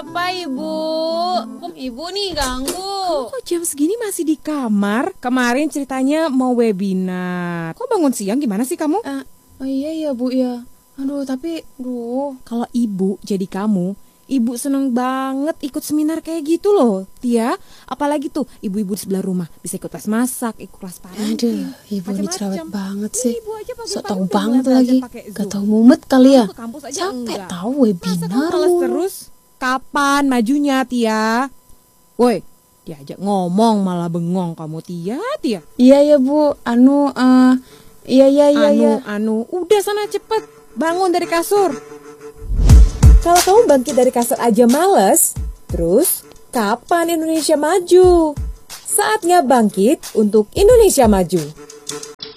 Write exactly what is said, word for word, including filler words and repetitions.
apa, Ibu? Ibu nih ganggu. Kok jam segini masih di kamar? Kemarin ceritanya mau webinar. Kok bangun siang gimana sih kamu? Uh, oh iya ya Bu ya. Aduh tapi, duh. Kalau ibu jadi kamu, ibu seneng banget ikut seminar kayak gitu loh, Tia. Apalagi tuh ibu-ibu di sebelah rumah bisa ikut kelas masak, ikut kelas parenting. Aduh, ibu ini cerewet banget sih. Sok tau parenting banget ngeliat lagi. aja pakai Gak Zoom. tau mumet kali ya. Ke kampus aja Sampai enggak. tahu Masa kamu webinar males lu. terus? Kapan majunya, Tia? Woi, diajak ngomong malah bengong kamu, Tia, Tia. Iya ya Bu, anu uh, iya iya iya anu, iya. anu, udah sana cepet bangun dari kasur. Kalau kamu bangkit dari kasur aja males, terus kapan Indonesia maju? Saatnya bangkit untuk Indonesia maju.